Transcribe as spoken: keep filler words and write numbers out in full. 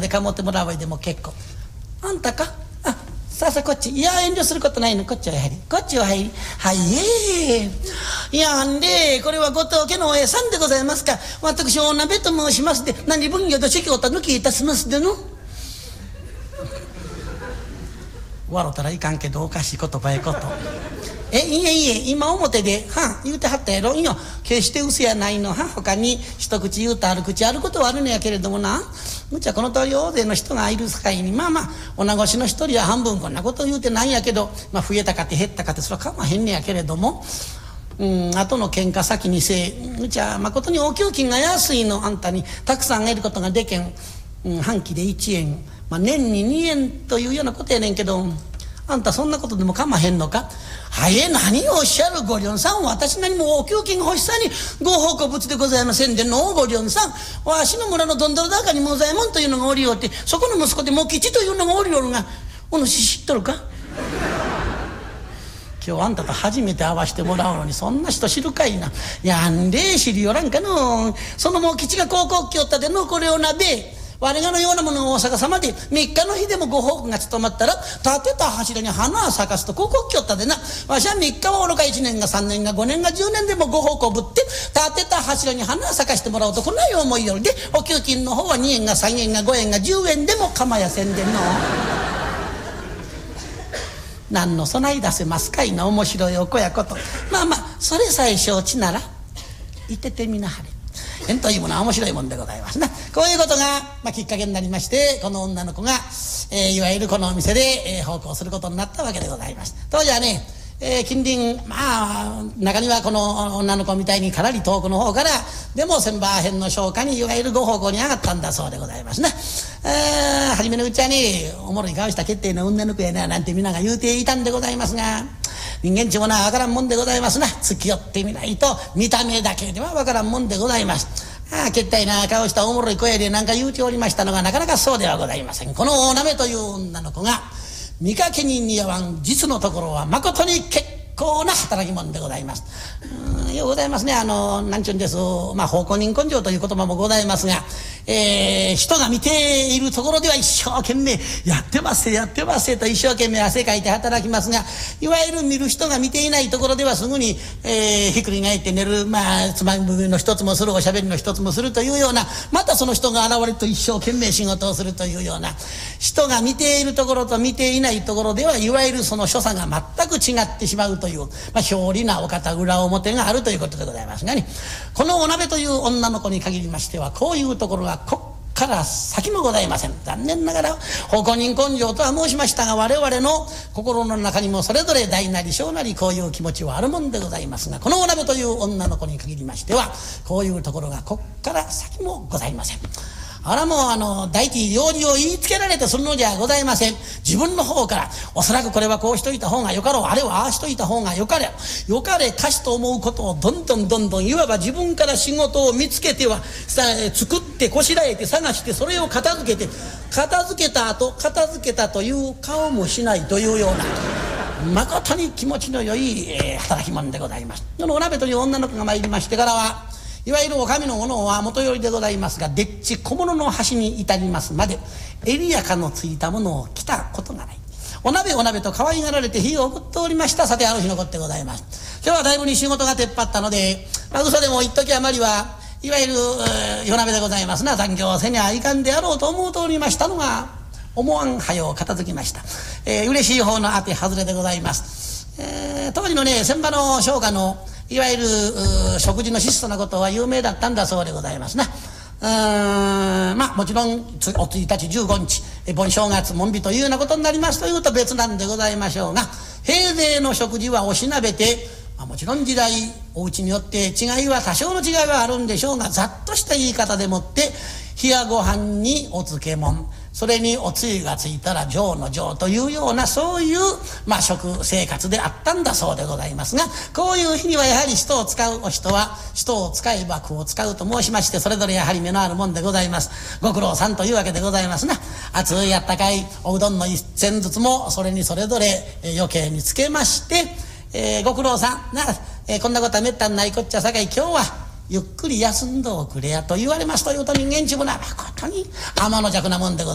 でかもってもらうわいでも結構。あんたか、あ、さあさあこっち。いや遠慮することないの、こっちはやはりこっちは入りはいえいやんでこれはご当家のお家さんでございますか。私お鍋と申しますで何分業と修行と抜きいたしますでの。笑うたらいかんけどおかしい言葉やこと。えいえいえ今表ではん言うてはったやろ。いや決して嘘やないのは。他に一口言うたある口あることはあるのやけれどもな、うちはこの通り大勢の人がいる境にまあまあ女越しの一人は半分こんなこと言うてないんやけど、まあ増えたかて減ったかてそれはかまへんねやけれども、うん後の喧嘩先にせい、うちはまことにお給金が安いの。あんたにたくさんあげることがでけん、うん、半期でいちえん、まあ、年ににえんというようなことやねんけど、あんたそんなことでもかまへんのか。はえ何をおっしゃるごりょんさん、私なりもお給金欲しさにご報告物でございませんでのごりょんさん、わしの村のどんどろ高にもざえもんというのがおりよって、そこの息子でも吉というのがおりよるが、お主知っとるか。今日あんたと初めて会わしてもらうのにそんな人知るかいな。やんで知りよらんかの。そのもう吉が高校来おったでのこれをなべ我がのようなものを大阪様でみっかの日でもご報告が務まったら立てた柱に花を咲かすとここ来よったでな。わしはみっかはおろかいちねんがさんねんがごねんがじゅうねんでもご報告ぶって立てた柱に花を咲かしてもらおうとこない思いよるで、お給金の方はにえんがさんえんがごえんがじゅうえんでも構やせんでの。何の備え出せますかいな面白いお子やこと。まあまあそれさえ承知ならいててみなはれ。縁というものは面白いもんでございますな。こういうことが、まあ、きっかけになりましてこの女の子が、えー、いわゆるこのお店で、えー、奉公することになったわけでございます。当時はね、えー、近隣まあ中にはこの女の子みたいにかなり遠くの方からでも千葉編の商家にいわゆるご奉公に上がったんだそうでございますな。あ初めのうちはねおもろい顔した決定の女の子やななんて皆が言うていたんでございますが、人間ちもな分からんもんでございますな。付き合ってみないと見た目だけでは分からんもんでございます。ああけったいな顔したおもろい声で何か言うておりましたのがなかなかそうではございません。この大鍋という女の子が見かけに似合わん実のところはまことに結構な働き者でございます。うんようございますね。あのなんちゅうんですまあ奉公人根性という言葉もございますが、えー、人が見ているところでは一生懸命やってますやってますと一生懸命汗かいて働きますが、いわゆる見る人が見ていないところではすぐに、えー、ひっくり返って寝るまあつまみの一つもするおしゃべりの一つもするというような、またその人が現れると一生懸命仕事をするというような、人が見ているところと見ていないところではいわゆるその所作が全く違ってしまうという、まあ、表裏なお方裏表があるということでございますがね、このお鍋という女の子に限りましてはこういうところがこっから先もございません。残念ながら奉公人根性とは申しましたが我々の心の中にもそれぞれ大なり小なりこういう気持ちはあるもんでございますが、このお鍋という女の子に限りましてはこういうところがこっから先もございません。あらもうあの大体料理を言いつけられてするのじゃございません。自分の方からおそらくこれはこうしといた方がよかろう、あれはああしといた方がよかれよかれかしと思うことをどんどんどんどんいわば自分から仕事を見つけてはさ作ってこしらえて探してそれを片付けて片付けた後片付けたという顔もしないというような誠に気持ちの良い、えー、働き者でございます。このお鍋という女の子が参りましてからはいわゆるお上のものは元よりでございますがでっち小物の端に至りますまで襟やかのついたものを着たことがない。お鍋お鍋と可愛がられて日を送っておりました。さてある日のことでございます。今日はだいぶに仕事が出っ張ったので、まあ、嘘でも一時余りはいわゆる夜鍋でございますな。残業せにゃいかんであろうと思うておりましたのが思わんはよ片付きました。えー、嬉しい方の当て外れでございます。えー、当時のね船場の商家のいわゆる食事の質素なことは有名だったんだそうでございますな。うーんまあもちろんおついたちじゅうごにち盆正月門日というようなことになりますというと別なんでございましょうが、平勢の食事はおしなべて、まあ、もちろん時代お家によって違いは多少の違いはあるんでしょうがざっとした言い方でもって冷やご飯にお漬物それにおつゆがついたら上の上というようなそういう、まあ、食生活であったんだそうでございますが、こういう日にはやはり人を使うお人は人を使えば苦を使うと申しましてそれぞれやはり目のあるもんでございます。ご苦労さんというわけでございますな。熱いあったかいおうどんの一膳ずつもそれにそれぞれ余計につけまして、えー、ご苦労さんな、えー、こんなことはめったにないこっちゃさかい今日はゆっくり休んでおくれやと言われますというと人間ちもなまことに天の弱なもんでございます。